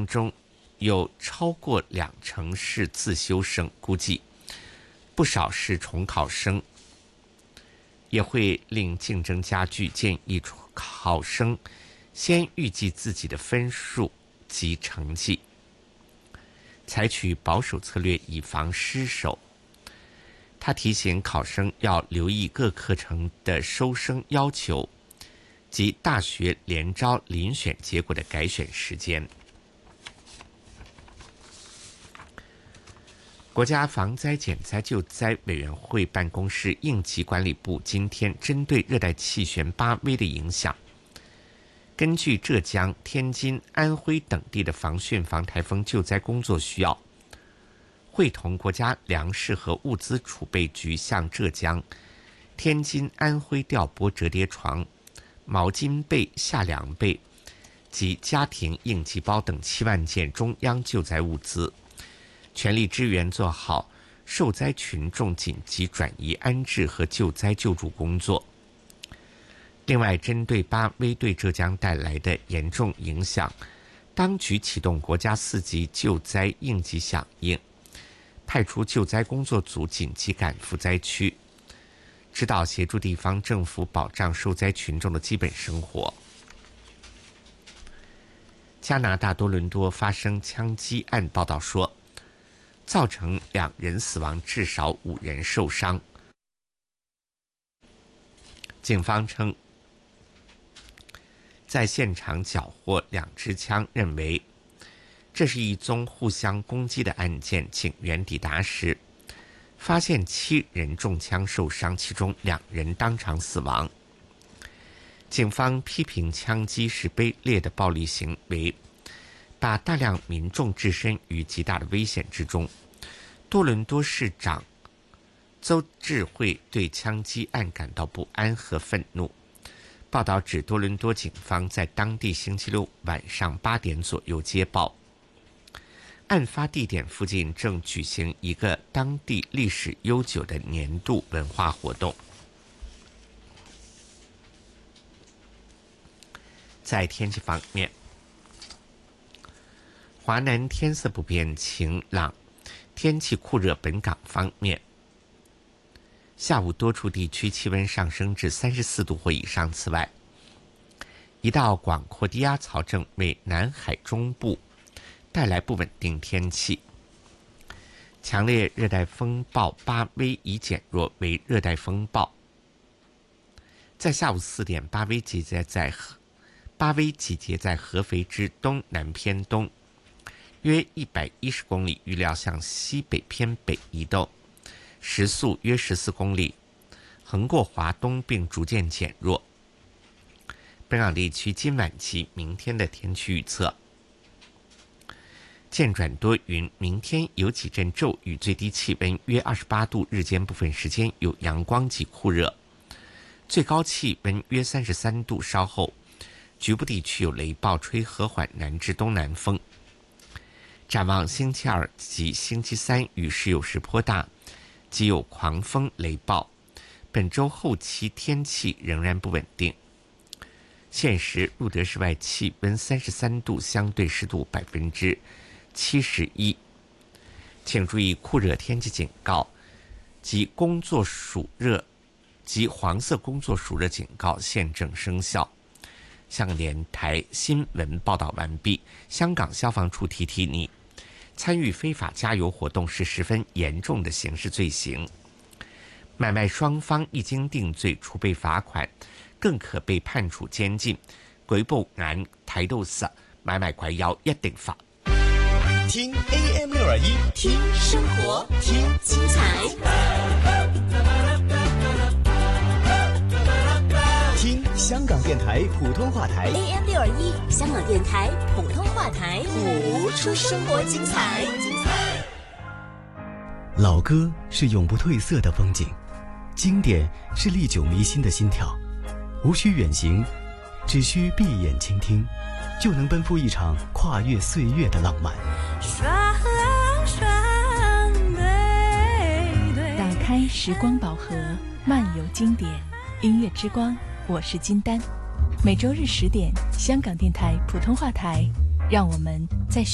当中有超过20%是自修生，估计不少是重考生，也会令竞争加剧。建议考生先预计自己的分数及成绩，采取保守策略，以防失手。他提醒考生要留意各课程的收生要求及大学联招遴选结果的改选时间。国家防灾减灾救灾委员会办公室应急管理部今天针对热带气旋巴威的影响，根据浙江、天津、安徽等地的防汛防台风救灾工作需要，会同国家粮食和物资储备局向浙江、天津、安徽调拨折叠床、毛巾被、夏凉被及家庭应急包等7万件中央救灾物资，全力支援做好受灾群众紧急转移安置和救灾救助工作。另外，针对巴威对浙江带来的严重影响，当局启动国家4级救灾应急响应，派出救灾工作组紧急赶赴灾区，指导协助地方政府保障受灾群众的基本生活。加拿大多伦多发生枪击案，报道说造成2人死亡，至少5人受伤。警方称，在现场缴获2支枪，认为这是一宗互相攻击的案件。警员抵达时，发现7人中枪受伤，其中2人当场死亡。警方批评枪击是卑劣的暴力行为，把大量民众置身于极大的危险之中。多伦多市长邹智慧对枪击案感到不安和愤怒。报道指，多伦多警方在当地星期六晚上8点左右接报，案发地点附近正举行一个当地历史悠久的年度文化活动。在天气方面，华南天色不变，晴朗，天气酷热。本港方面，下午多处地区气温上升至34度或以上。此外，一道广阔低压槽正为南海中部带来不稳定天气。强烈热带风暴巴威已减弱为热带风暴。在下午4点，巴威集结在合肥之东南偏东约110公里，预料向西北偏北移动，时速约14公里，横过华东并逐渐减弱。本港地区今晚及明天的天气预测：渐转多云，明天有几阵骤雨，最低气温约28度，日间部分时间有阳光及酷热，最高气温约33度，稍后局部地区有雷暴，吹和缓南至东南风。展望星期2及星期3，雨势有时颇大，即有狂风雷暴。本周后期天气仍然不稳定。现时路德室外气温33度，相对湿度71%。请注意酷热天气警告及黄色工作暑热警告现正生效。香港电台新闻报道完毕。香港消防处提提你，参与非法加油活动是十分严重的刑事罪行，买卖双方一经定罪，除被罚款，更可被判处监禁。舉報眼睇到實，買賣貴有一定罰。 聽 AM621， 聽生活，聽精彩。听香港电台普通话台 AM621， 香港电台普通话台， 谱出生活精彩。 老歌是永不褪色的风景，经典是历久弥新的心跳。无需远行，只需闭眼倾听，就能奔赴一场跨越岁月的浪漫。 打开时光宝盒，漫游经典，音乐之光。我是金丹，每周日10点，香港电台普通话台，让我们在